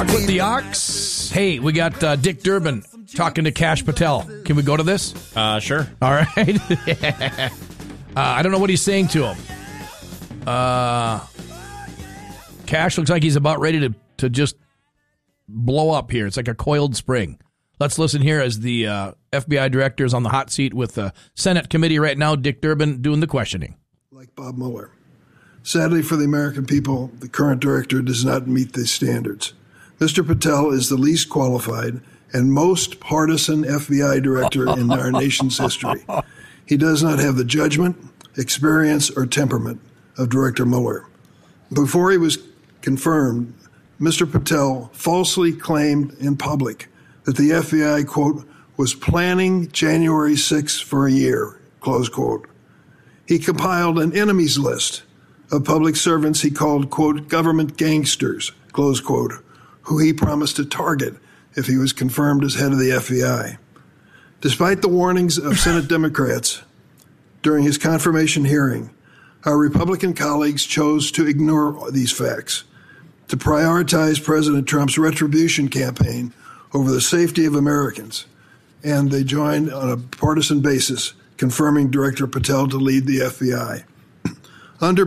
Talk with the Ox. Hey, we got Dick Durbin talking to Kash Patel. Can we go to this? Sure. All right. I don't know what he's saying to him. Kash looks like he's about ready to just blow up here. It's like a coiled spring. Let's listen here as the FBI director is on the hot seat with the Senate committee right now. Dick Durbin doing the questioning. Like Bob Mueller. Sadly for the American people, the current director does not meet these standards. Mr. Patel is the least qualified and most partisan FBI director in our nation's history. He does not have the judgment, experience, or temperament of Director Mueller. Before he was confirmed, Mr. Patel falsely claimed in public that the FBI, quote, was planning January 6th for a year, close quote. He compiled an enemies list of public servants he called, quote, government gangsters, close quote, who he promised to target if he was confirmed as head of the FBI. Despite the warnings of Senate Democrats during his confirmation hearing, our Republican colleagues chose to ignore these facts, to prioritize President Trump's retribution campaign over the safety of Americans, and they joined on a partisan basis, confirming Director Patel to lead the FBI. Under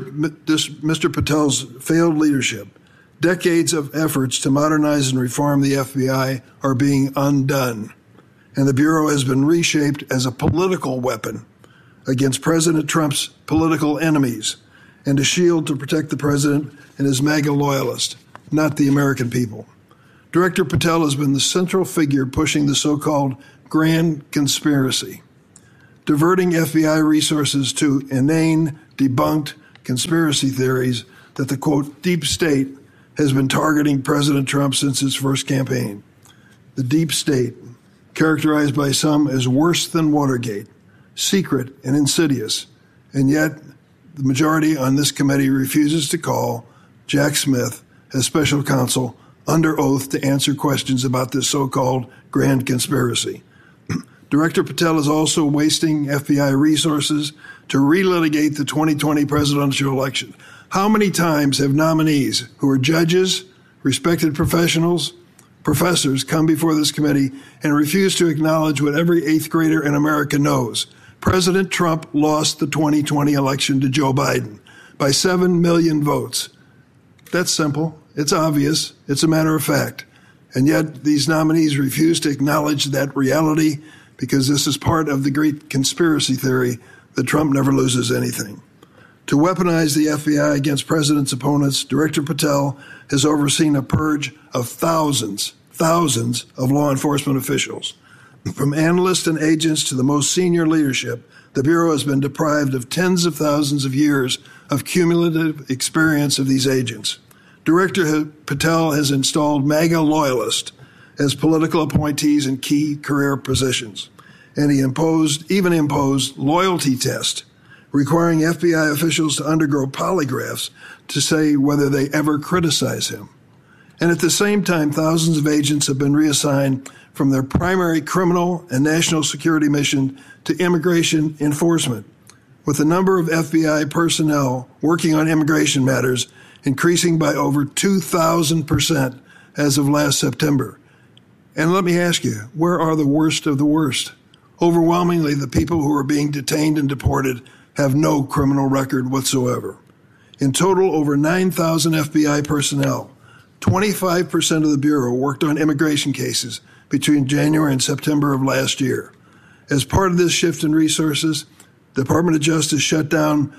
Mr. Patel's failed leadership, decades of efforts to modernize and reform the FBI are being undone, and the Bureau has been reshaped as a political weapon against President Trump's political enemies and a shield to protect the president and his MAGA loyalists, not the American people. Director Patel has been the central figure pushing the so-called grand conspiracy, diverting FBI resources to inane, debunked conspiracy theories that the, quote, deep state has been targeting President Trump since his first campaign. The deep state, characterized by some as worse than Watergate, secret and insidious, and yet the majority on this committee refuses to call Jack Smith as special counsel under oath to answer questions about this so-called grand conspiracy. Director Patel is also wasting FBI resources to relitigate the 2020 presidential election. How many times have nominees who are judges, respected professionals, professors come before this committee and refuse to acknowledge what every eighth grader in America knows? President Trump lost the 2020 election to Joe Biden by 7 million votes. That's simple. It's obvious. It's a matter of fact. And yet these nominees refuse to acknowledge that reality because this is part of the great conspiracy theory that Trump never loses anything. To weaponize the FBI against president's opponents, Director Patel has overseen a purge of thousands of law enforcement officials. From analysts and agents to the most senior leadership, the Bureau has been deprived of tens of thousands of years of cumulative experience of these agents. Director Patel has installed MAGA loyalists as political appointees in key career positions, and he even imposed loyalty tests requiring FBI officials to undergo polygraphs to say whether they ever criticize him. And at the same time, thousands of agents have been reassigned from their primary criminal and national security mission to immigration enforcement, with the number of FBI personnel working on immigration matters increasing by over 2,000% as of last September. And let me ask you, where are the worst of the worst? Overwhelmingly, the people who are being detained and deported have no criminal record whatsoever. In total, over 9,000 FBI personnel, 25% of the Bureau worked on immigration cases between January and September of last year. As part of this shift in resources, the Department of Justice shut down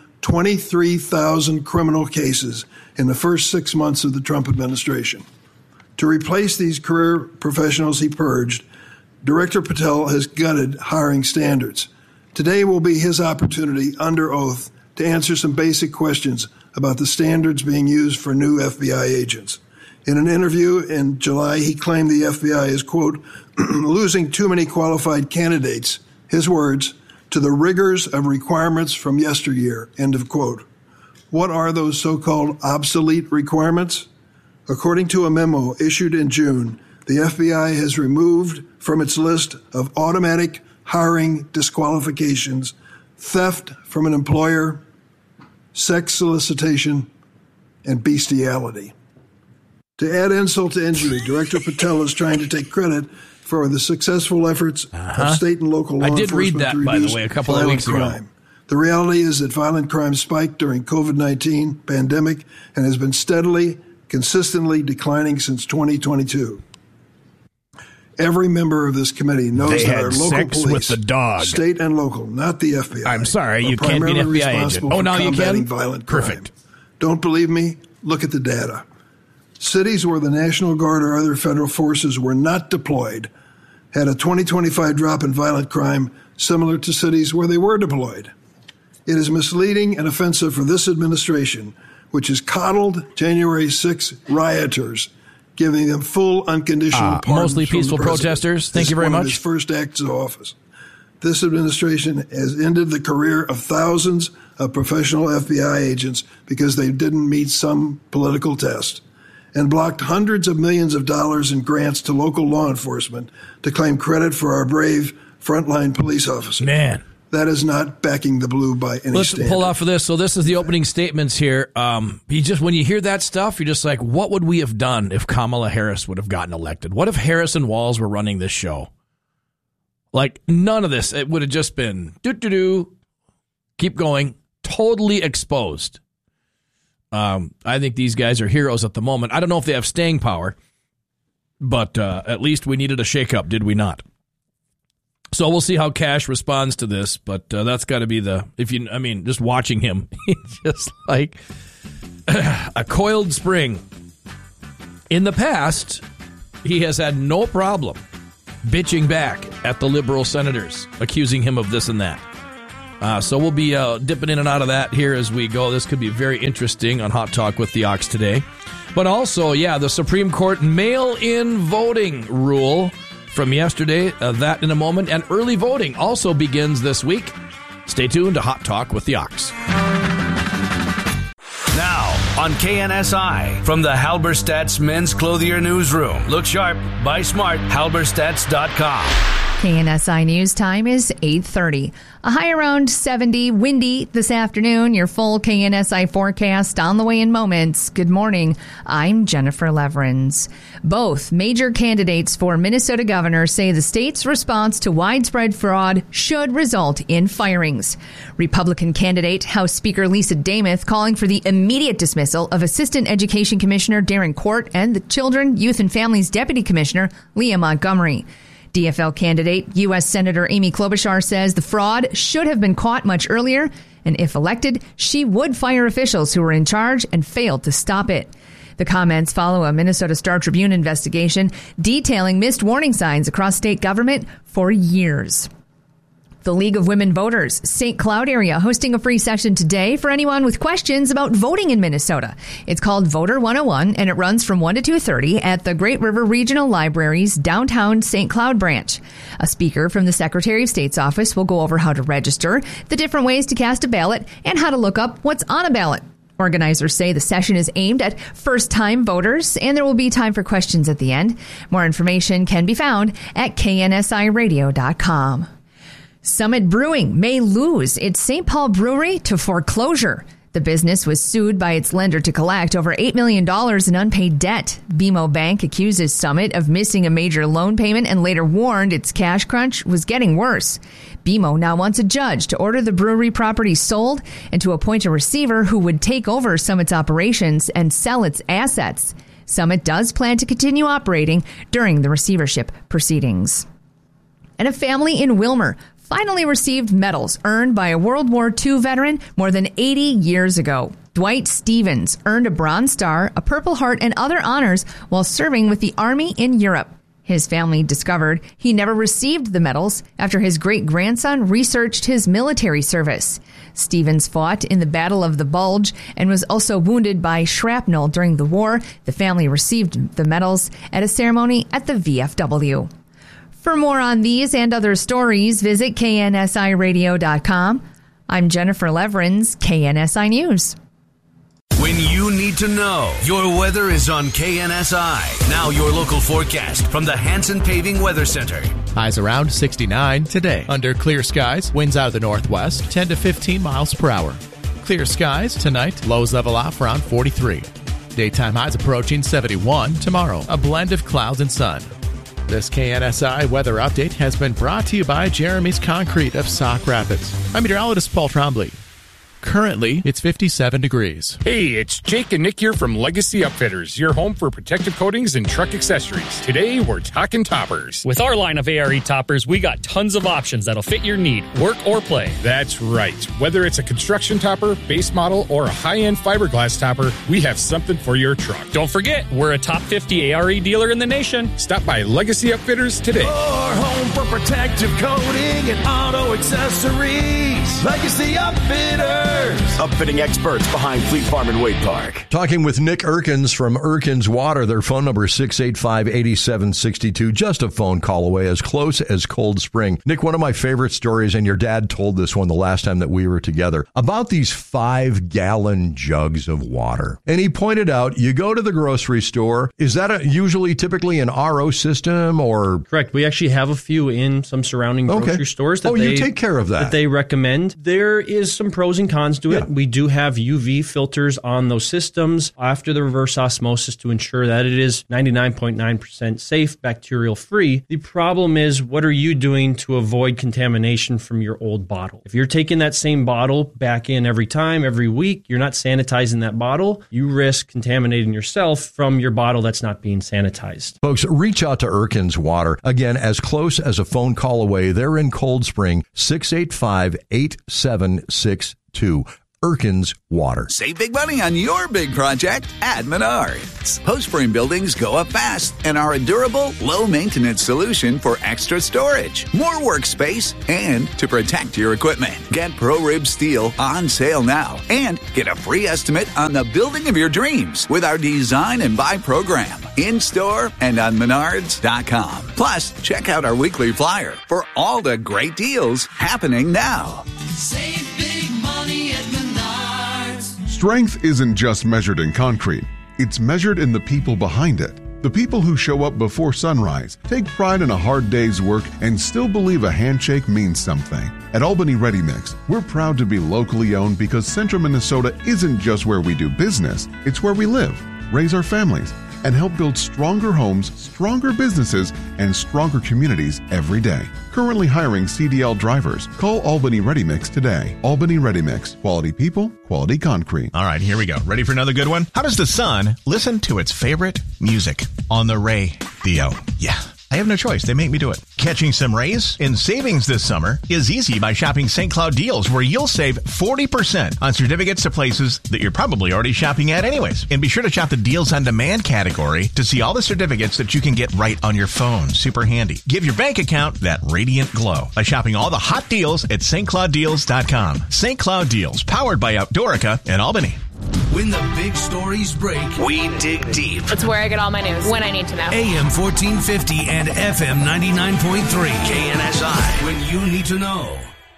23,000 criminal cases in the first 6 months of the Trump administration. To replace these career professionals he purged, Director Patel has gutted hiring standards. Today will be his opportunity under oath to answer some basic questions about the standards being used for new FBI agents. In an interview in July, he claimed the FBI is, quote, losing too many qualified candidates, his words, to the rigors of requirements from yesteryear, end of quote. What are those so-called obsolete requirements? According to a memo issued in June, the FBI has removed from its list of automatic hiring disqualifications theft from an employer, sex solicitation, and bestiality. To add insult to injury, Director Patel is trying to take credit for the successful efforts of state and local law enforcement. I did read that, by the way, a couple of weeks ago. The reality is that violent crime spiked during COVID-19 pandemic and has been steadily, consistently declining since 2022. Every member of this committee knows that our local police, with the dog. State and local, not the FBI. I'm sorry, you can't be an FBI agent. Oh, now you can? Violent Perfect. Crime. Don't believe me? Look at the data. Cities where the National Guard or other federal forces were not deployed had a 2025 drop in violent crime similar to cities where they were deployed. It is misleading and offensive for this administration, which has coddled January 6 rioters, giving them full unconditional pardons. Mostly peaceful protesters. Thank you very much. His first acts of office. This administration has ended the career of thousands of professional FBI agents because they didn't meet some political test, and blocked hundreds of millions of dollars in grants to local law enforcement to claim credit for our brave frontline police officers. Man. That is not backing the blue by any Let's standard. pull off of this. So this is the opening statements here. When you hear that stuff, you're just like, what would we have done if Kamala Harris would have gotten elected? What if Harrison Walls were running this show? Like, none of this. It would have just been keep going, totally exposed. I think these guys are heroes at the moment. I don't know if they have staying power, but at least we needed a shakeup, did we not? So we'll see how Cash responds to this, but that's got to be just watching him, he's just like a coiled spring. In the past, he has had no problem bitching back at the liberal senators, accusing him of this and that. So we'll be dipping in and out of that here as we go. This could be very interesting on Hot Talk with the Ox today. But also, the Supreme Court mail-in voting rule from yesterday, that in a moment. And early voting also begins this week. Stay tuned to Hot Talk with the Ox. Now, on KNSI, from the Halberstadt's Men's Clothier Newsroom. Look sharp, buy smart, halberstadts.com. KNSI News time is 8:30. A high around 70, windy this afternoon. Your full KNSI forecast on the way in moments. Good morning. I'm Jennifer Leverins. Both major candidates for Minnesota governor say the state's response to widespread fraud should result in firings. Republican candidate House Speaker Lisa Demuth calling for the immediate dismissal of Assistant Education Commissioner Darren Court and the Children, Youth and Families Deputy Commissioner Leah Montgomery. DFL candidate U.S. Senator Amy Klobuchar says the fraud should have been caught much earlier, and if elected, she would fire officials who were in charge and failed to stop it. The comments follow a Minnesota Star Tribune investigation detailing missed warning signs across state government for years. The League of Women Voters, St. Cloud area, hosting a free session today for anyone with questions about voting in Minnesota. It's called Voter 101, and it runs from 1 to 2:30 at the Great River Regional Library's downtown St. Cloud branch. A speaker from the Secretary of State's office will go over how to register, the different ways to cast a ballot, and how to look up what's on a ballot. Organizers say the session is aimed at first-time voters, and there will be time for questions at the end. More information can be found at KNSIRadio.com. Summit Brewing may lose its St. Paul brewery to foreclosure. The business was sued by its lender to collect over $8 million in unpaid debt. BMO Bank accuses Summit of missing a major loan payment and later warned its cash crunch was getting worse. BMO now wants a judge to order the brewery property sold and to appoint a receiver who would take over Summit's operations and sell its assets. Summit does plan to continue operating during the receivership proceedings. And a family in Wilmer finally received medals earned by a World War II veteran more than 80 years ago. Dwight Stevens earned a Bronze Star, a Purple Heart, and other honors while serving with the Army in Europe. His family discovered he never received the medals after his great-grandson researched his military service. Stevens fought in the Battle of the Bulge and was also wounded by shrapnel during the war. The family received the medals at a ceremony at the VFW. For more on these and other stories, visit KNSIRadio.com. I'm Jennifer Leverins, KNSI News. When you need to know, your weather is on KNSI. Now your local forecast from the Hanson Paving Weather Center. Highs around 69 today. Under clear skies, winds out of the northwest, 10 to 15 miles per hour. Clear skies tonight, lows level off around 43. Daytime highs approaching 71 tomorrow. A blend of clouds and sun. This KNSI weather update has been brought to you by Jeremy's Concrete of Sauk Rapids. I'm meteorologist Paul Trombley. Currently, it's 57 degrees. Hey, it's Jake and Nick here from Legacy Upfitters, your home for protective coatings and truck accessories. Today, we're talking toppers. With our line of ARE toppers, we got tons of options that'll fit your need, work or play. That's right. Whether it's a construction topper, base model, or a high-end fiberglass topper, we have something for your truck. Don't forget, we're a top 50 ARE dealer in the nation. Stop by Legacy Upfitters today. Your home for protective coating and auto accessories. Legacy Upfitters. Upfitting experts behind Fleet Farm and Wade Park. Talking with Nick Erkins from Erkins Water. Their phone number is 685-8762. Just a phone call away, as close as Cold Spring. Nick, one of my favorite stories, and your dad told this one the last time that we were together, about these 5-gallon jugs of water. And he pointed out, you go to the grocery store. Is that usually typically an RO system or? Correct. We actually have a few in some surrounding grocery stores. That you take care of that. That they recommend. There is some pros and cons to it. We do have UV filters on those systems after the reverse osmosis to ensure that it is 99.9% safe, bacterial free. The problem is, what are you doing to avoid contamination from your old bottle? If you're taking that same bottle back in every time, every week, you're not sanitizing that bottle, you risk contaminating yourself from your bottle that's not being sanitized. Folks, reach out to Erkins Water. Again, as close as a phone call away. They're in Cold Spring, 685-8762. Erkins Water. Save big money on your big project at Menards. Post frame buildings go up fast and are a durable, low-maintenance solution for extra storage, more workspace, and to protect your equipment. Get ProRib Steel on sale now and get a free estimate on the building of your dreams with our Design and Buy program in-store and on Menards.com. Plus, check out our weekly flyer for all the great deals happening now. Save big money at Menards. Strength isn't just measured in concrete. It's measured in the people behind it. The people who show up before sunrise, take pride in a hard day's work, and still believe a handshake means something. At Albany Ready Mix, we're proud to be locally owned because Central Minnesota isn't just where we do business, it's where we live, raise our families, and help build stronger homes, stronger businesses, and stronger communities every day. Currently hiring CDL drivers. Call Albany Ready Mix today. Albany Ready Mix. Quality people, quality concrete. All right, here we go. Ready for another good one? How does the sun listen to its favorite music? On the radio. Yeah. I have no choice. They make me do it. Catching some rays and savings this summer is easy by shopping St. Cloud Deals, where you'll save 40% on certificates to places that you're probably already shopping at anyways. And be sure to shop the Deals on Demand category to see all the certificates that you can get right on your phone. Super handy. Give your bank account that radiant glow by shopping all the hot deals at stclouddeals.com. St. Cloud Deals, powered by Outdoorica in Albany. When the big stories break, we dig deep. It's where I get all my news when I need to know. AM 1450 and FM 99.3 KNSI. When you need to know.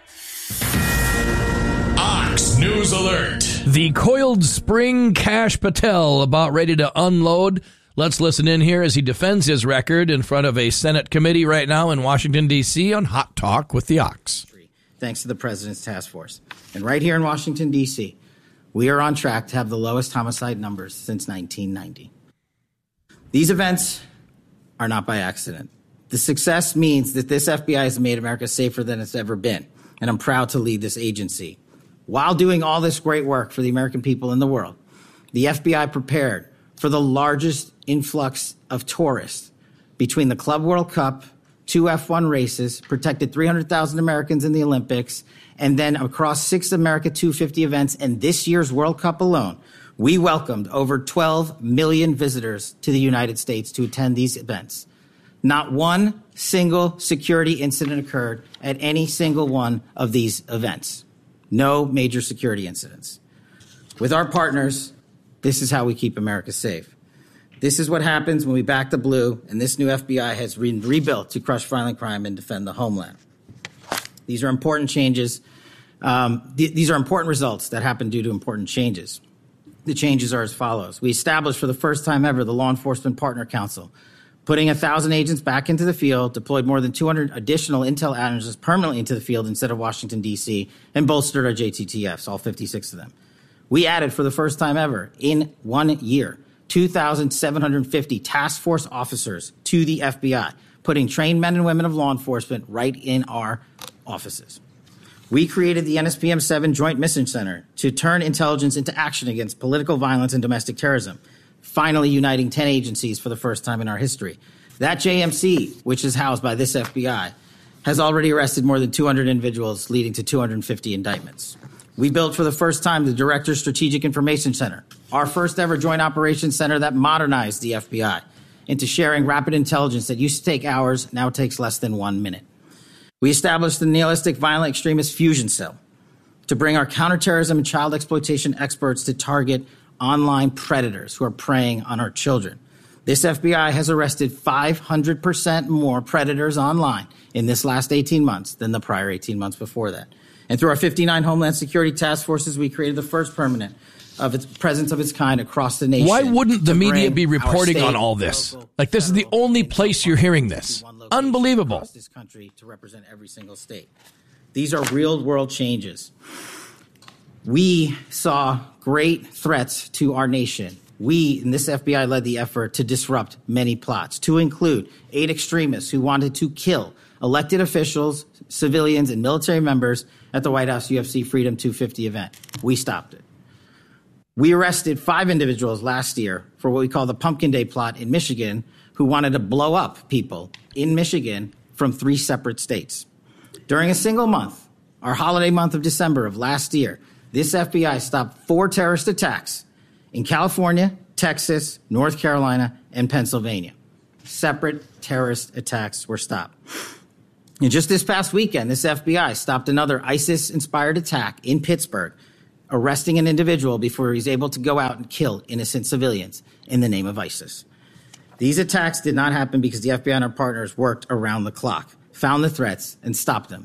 Ox News Alert. The Coiled Spring Kash Patel about ready to unload. Let's listen in here as he defends his record in front of a Senate committee right now in Washington, D.C. on Hot Talk with the Ox. Thanks to the President's task force. And right here in Washington, D.C., we are on track to have the lowest homicide numbers since 1990. These events are not by accident. The success means that this FBI has made America safer than it's ever been, and I'm proud to lead this agency. While doing all this great work for the American people and the world, the FBI prepared for the largest influx of tourists between the Club World Cup, 2 F1 races, protected 300,000 Americans in the Olympics, and then across 6 America 250 events and this year's World Cup alone, we welcomed over 12 million visitors to the United States to attend these events. Not one single security incident occurred at any single one of these events. No major security incidents. With our partners, this is how we keep America safe. This is what happens when we back the blue, and this new FBI has been rebuilt to crush violent crime and defend the homeland. These are important changes. These are important results that happen due to important changes. The changes are as follows. We established for the first time ever the Law Enforcement Partner Council, putting 1,000 agents back into the field, deployed more than 200 additional intel analysts permanently into the field instead of Washington, D.C., and bolstered our JTTFs, all 56 of them. We added for the first time ever in 1 year 2,750 task force officers to the FBI, putting trained men and women of law enforcement right in our offices. We created the NSPM 7 Joint Mission Center to turn intelligence into action against political violence and domestic terrorism, finally uniting 10 agencies for the first time in our history. That JMC, which is housed by this FBI, has already arrested more than 200 individuals, leading to 250 indictments. We built for the first time the Director's Strategic Information Center, our first ever joint operations center that modernized the FBI into sharing rapid intelligence that used to take hours, now takes less than 1 minute. We established the Nihilistic Violent Extremist Fusion Cell to bring our counterterrorism and child exploitation experts to target online predators who are preying on our children. This FBI has arrested 500% more predators online in this last 18 months than the prior 18 months before that. And through our 59 Homeland Security task forces, we created the first permanent of its presence of its kind across the nation. Why wouldn't the media be reporting on all this? Like, this is the only place you're hearing this. Unbelievable. Across this country to represent every single state. These are real world changes. We saw great threats to our nation. We, in this FBI, led the effort to disrupt many plots, to include 8 extremists who wanted to kill elected officials, civilians, and military members at the White House UFC Freedom 250 event. We stopped it. We arrested 5 individuals last year for what we call the Pumpkin Day plot in Michigan, who wanted to blow up people in Michigan from 3 separate states. During a single month, our holiday month of December of last year, this FBI stopped 4 terrorist attacks in California, Texas, North Carolina, and Pennsylvania. Separate terrorist attacks were stopped. And just this past weekend, this FBI stopped another ISIS-inspired attack in Pittsburgh, arresting an individual before he's able to go out and kill innocent civilians in the name of ISIS. These attacks did not happen because the FBI and our partners worked around the clock, found the threats, and stopped them.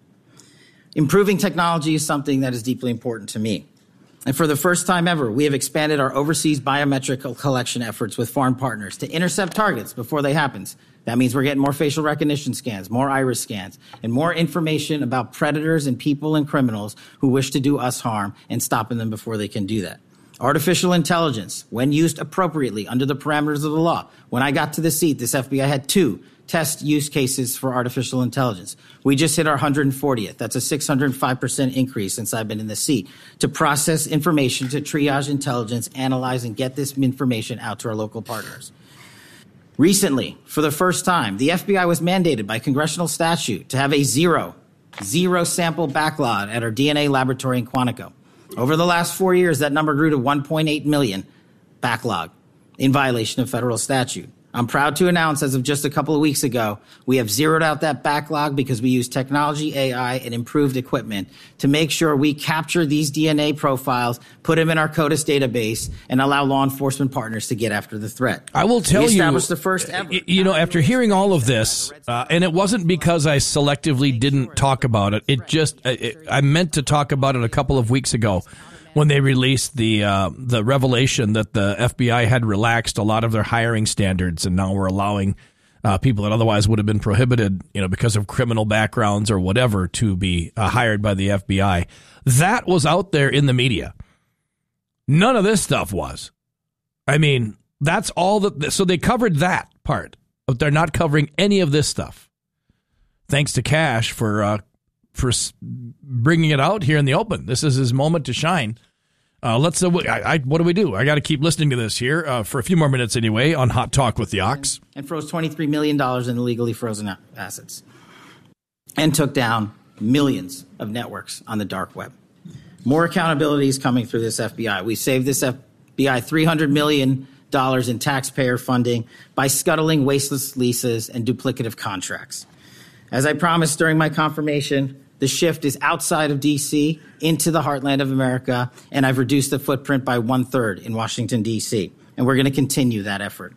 Improving technology is something that is deeply important to me. And for the first time ever, we have expanded our overseas biometric collection efforts with foreign partners to intercept targets before they happen. That means we're getting more facial recognition scans, more iris scans, and more information about predators and people and criminals who wish to do us harm and stopping them before they can do that. Artificial intelligence, when used appropriately under the parameters of the law. When I got to the seat, this FBI had 2 test use cases for artificial intelligence. We just hit our 140th. That's a 605% increase since I've been in the seat, to process information, to triage intelligence, analyze, and get this information out to our local partners. Recently, for the first time, the FBI was mandated by congressional statute to have a zero sample backlog at our DNA laboratory in Quantico. Over the last 4 years, that number grew to 1.8 million backlog in violation of federal statute. I'm proud to announce, as of just a couple of weeks ago, we have zeroed out that backlog because we use technology, AI, and improved equipment to make sure we capture these DNA profiles, put them in our CODIS database, and allow law enforcement partners to get after the threat. I will tell you, we established the first ever. You know, after hearing all of this, and it wasn't because I selectively didn't talk about it. It just, I meant to talk about it a couple of weeks ago, when they released the revelation that the FBI had relaxed a lot of their hiring standards, and now we're allowing people that otherwise would have been prohibited, because of criminal backgrounds or whatever, to be hired by the FBI. That was out there in the media. None of this stuff was. I mean, that's all that. So they covered that part, but they're not covering any of this stuff. Thanks to Kash for bringing it out here in the open. This is his moment to shine. What do we do? I got to keep listening to this here for a few more minutes anyway on Hot Talk with the Ox. And froze $23 million in illegally frozen assets, and took down millions of networks on the dark web. More accountability is coming through this FBI. We saved this FBI $300 million in taxpayer funding by scuttling wasteless leases and duplicative contracts. As I promised during my confirmation, the shift is outside of D.C. into the heartland of America, and I've reduced the footprint by 1/3 in Washington, D.C., and we're going to continue that effort.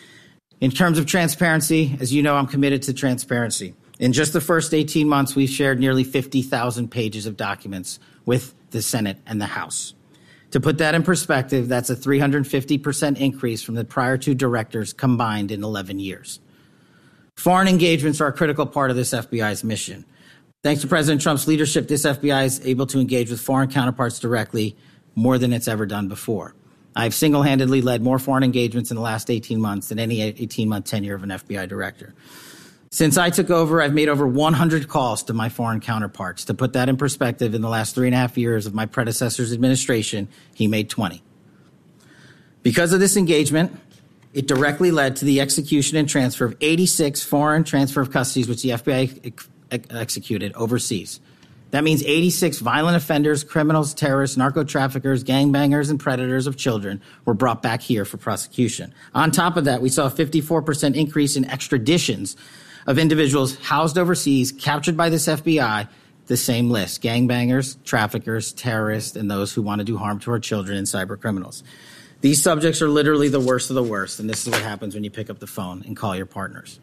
In terms of transparency, as you know, I'm committed to transparency. In just the first 18 months, we've shared nearly 50,000 pages of documents with the Senate and the House. To put that in perspective, that's a 350% increase from the prior 2 directors combined in 11 years. Foreign engagements are a critical part of this FBI's mission. Thanks to President Trump's leadership, this FBI is able to engage with foreign counterparts directly more than it's ever done before. I've single-handedly led more foreign engagements in the last 18 months than any 18-month tenure of an FBI director. Since I took over, I've made over 100 calls to my foreign counterparts. To put that in perspective, in the last 3.5 years of my predecessor's administration, he made 20. Because of this engagement, it directly led to the execution and transfer of 86 foreign transfer of custodies, which the FBI executed overseas. That means 86 violent offenders, criminals, terrorists, narco-traffickers, gangbangers, and predators of children were brought back here for prosecution. On top of that, we saw a 54% increase in extraditions of individuals housed overseas, captured by this FBI, the same list: gangbangers, traffickers, terrorists, and those who want to do harm to our children and cyber criminals. These subjects are literally the worst of the worst, and this is what happens when you pick up the phone and call your partners.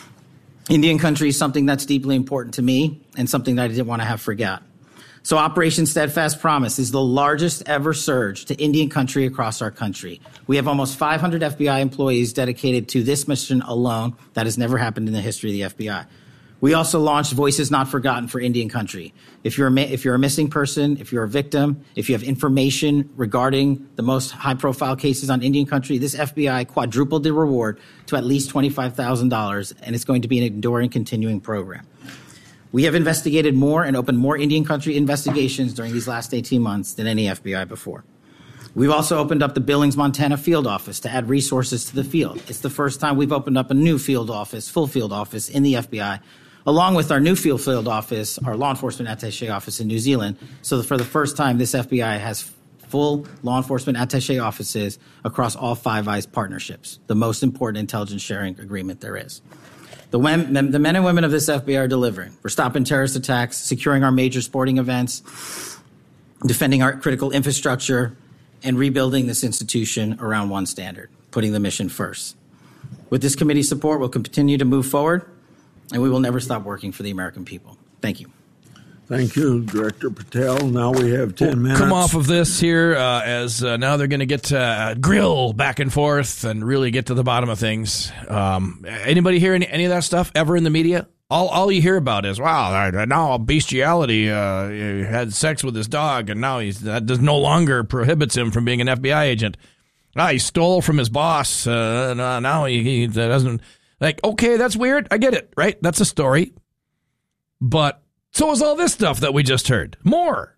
Indian country is something that's deeply important to me and something that I didn't want to have forgot. So Operation Steadfast Promise is the largest ever surge to Indian country across our country. We have almost 500 FBI employees dedicated to this mission alone. That has never happened in the history of the FBI. We also launched Voices Not Forgotten for Indian country. If you're a missing person, if you're a victim, if you have information regarding the most high-profile cases on Indian country, this FBI quadrupled the reward to at least $25,000, and it's going to be an enduring, continuing program. We have investigated more and opened more Indian country investigations during these last 18 months than any FBI before. We've also opened up the Billings, Montana field office to add resources to the field. It's the first time we've opened up a new field office, full field office in the FBI, along with our new field office, our law enforcement attaché office in New Zealand. So for the first time, this FBI has full law enforcement attaché offices across all Five Eyes partnerships, the most important intelligence sharing agreement there is. The men and women of this FBI are delivering. We're stopping terrorist attacks, securing our major sporting events, defending our critical infrastructure, and rebuilding this institution around one standard, putting the mission first. With this committee's support, we'll continue to move forward, and we will never stop working for the American people. Thank you. Thank you, Director Patel. Now we have 10 minutes. Come off of this here as now they're going to get to grill back and forth and really get to the bottom of things. Anybody hear any of that stuff ever in the media? All you hear about is, wow, now bestiality, he had sex with his dog, and now that no longer prohibits him from being an FBI agent. He stole from his boss. Now he doesn't. Like, okay, that's weird. I get it, right? That's a story. But so is all this stuff that we just heard. More.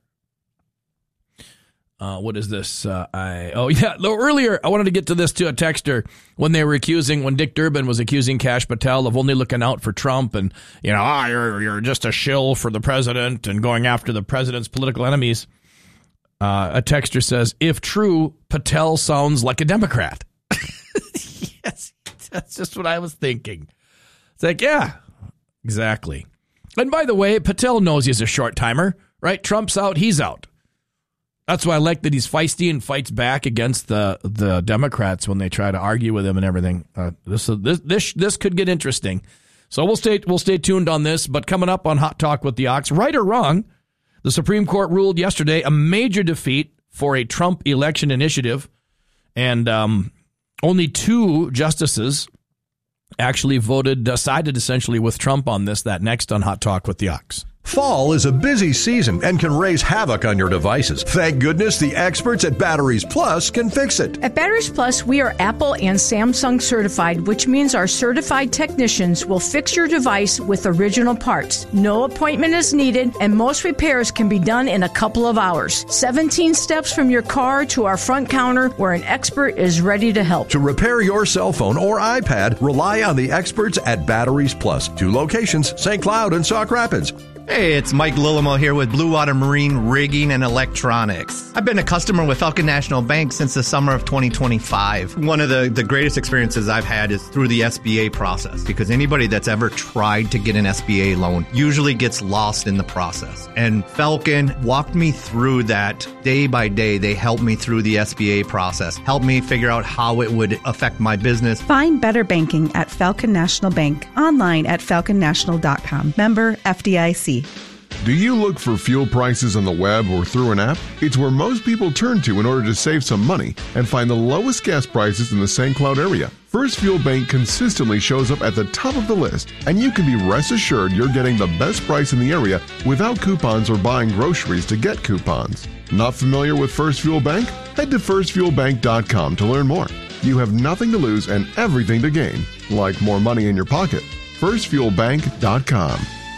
What is this? Earlier, I wanted to get to this to a texter when Dick Durbin was accusing Kash Patel of only looking out for Trump and, you're just a shill for the president and going after the president's political enemies. A texter says, if true, Patel sounds like a Democrat. Yes, that's just what I was thinking. It's like, yeah, exactly. And by the way, Patel knows he's a short timer, right? Trump's out, he's out. That's why I like that he's feisty and fights back against the Democrats when they try to argue with him and everything. This could get interesting. So we'll stay tuned on this. But coming up on Hot Talk with the Ox, right or wrong, the Supreme Court ruled yesterday a major defeat for a Trump election initiative, and only 2 justices actually sided essentially with Trump on this. That next on Hot Talk with the Ox. Fall is a busy season and can raise havoc on your devices. Thank goodness the experts at Batteries Plus can fix it. At Batteries Plus, we are Apple and Samsung certified, which means our certified technicians will fix your device with original parts. No appointment is needed, and most repairs can be done in a couple of hours. 17 steps from your car to our front counter where an expert is ready to help. To repair your cell phone or iPad, rely on the experts at Batteries Plus. 2 locations, St. Cloud and Sauk Rapids. Hey, it's Mike Lillimo here with Blue Water Marine Rigging and Electronics. I've been a customer with Falcon National Bank since the summer of 2025. One of the greatest experiences I've had is through the SBA process, because anybody that's ever tried to get an SBA loan usually gets lost in the process. And Falcon walked me through that day by day. They helped me through the SBA process, helped me figure out how it would affect my business. Find better banking at Falcon National Bank, online at falconnational.com. Member FDIC. Do you look for fuel prices on the web or through an app? It's where most people turn to in order to save some money and find the lowest gas prices in the St. Cloud area. First Fuel Bank consistently shows up at the top of the list, and you can be rest assured you're getting the best price in the area without coupons or buying groceries to get coupons. Not familiar with First Fuel Bank? Head to firstfuelbank.com to learn more. You have nothing to lose and everything to gain, like more money in your pocket. firstfuelbank.com.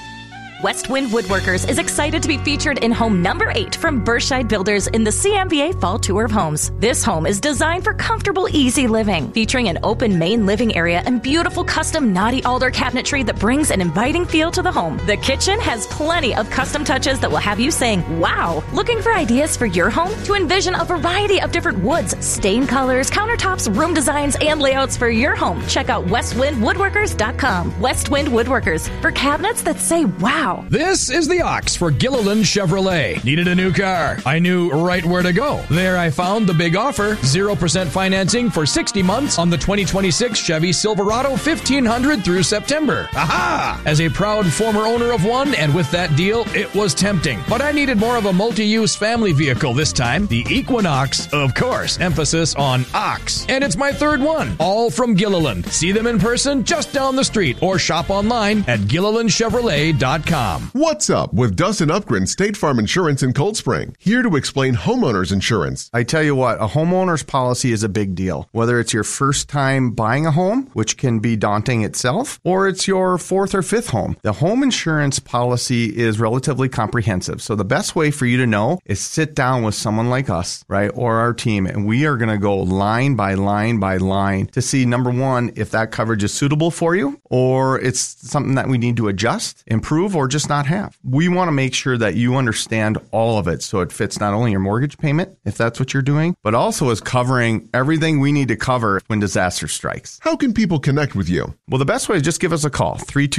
Westwind Woodworkers is excited to be featured in home number 8 from Berkshire Builders in the CMVA Fall Tour of Homes. This home is designed for comfortable, easy living, featuring an open main living area and beautiful custom knotty alder cabinetry that brings an inviting feel to the home. The kitchen has plenty of custom touches that will have you saying, wow! Looking for ideas for your home? To envision a variety of different woods, stain colors, countertops, room designs, and layouts for your home, check out westwindwoodworkers.com. Westwind Woodworkers, for cabinets that say, wow! This is the Ox for Gilliland Chevrolet. Needed a new car. I knew right where to go. There I found the big offer. 0% financing for 60 months on the 2026 Chevy Silverado 1500 through September. Aha! As a proud former owner of one, and with that deal, it was tempting. But I needed more of a multi-use family vehicle this time. The Equinox, of course. Emphasis on Ox. And it's my third one. All from Gilliland. See them in person just down the street or shop online at GillilandChevrolet.com. What's up with Dustin Upgren State Farm Insurance in Cold Spring, here to explain homeowners insurance. I tell you what, a homeowner's policy is a big deal. Whether it's your first time buying a home, which can be daunting itself, or it's your fourth or fifth home, the home insurance policy is relatively comprehensive. So the best way for you to know is sit down with someone like us, right, or our team, and we are going to go line by line by line to see, number one, if that coverage is suitable for you, or it's something that we need to adjust, improve, or just not have. We want to make sure that you understand all of it so it fits not only your mortgage payment, if that's what you're doing, but also is covering everything we need to cover when disaster strikes. How can people connect with you? Well, the best way is just give us a call,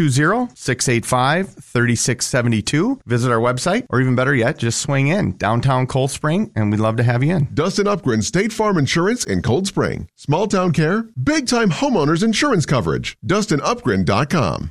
320-685-3672. Visit our website, or even better yet, just swing in downtown Cold Spring, and we'd love to have you in. Dustin Upgren State Farm Insurance in Cold Spring. Small town care, big time homeowners insurance coverage. DustinUpgren.com.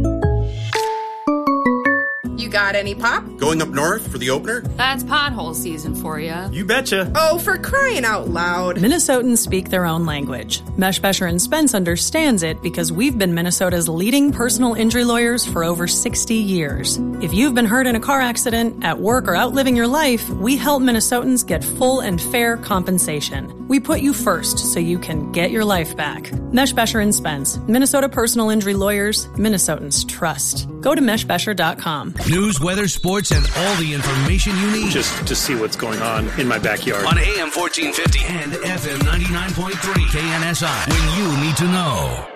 You got any pop? Going up north for the opener? That's pothole season for you. You betcha. Oh, for crying out loud. Minnesotans speak their own language. Meshbesher and Spence understands it because we've been Minnesota's leading personal injury lawyers for over 60 years. If you've been hurt in a car accident, at work, or out living your life, we help Minnesotans get full and fair compensation. We put you first so you can get your life back. Meshbesher and Spence, Minnesota personal injury lawyers, Minnesotans trust. Go to meshbesher.com. News, weather, sports, and all the information you need. Just to see what's going on in my backyard. On AM 1450 and FM 99.3 KNSI. When you need to know.